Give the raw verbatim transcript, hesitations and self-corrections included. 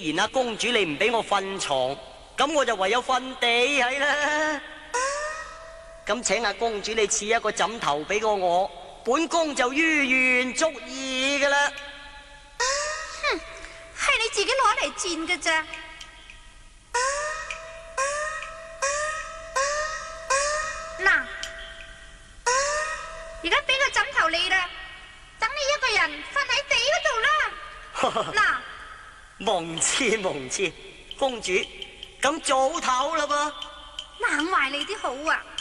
既然阿公主你唔俾我瞓床，咁我就唯有瞓地係啦。咁請阿公主你賜一個枕頭俾我我，本宮就於願足矣噶啦。 哼，係你自己攞嚟賤噶咋？嗱，而家俾個枕頭你啦，等你一個人瞓喺地嗰度啦。嗱， 蒙賜蒙賜，公主咁早唞啦噃。 難壞你啲好啊！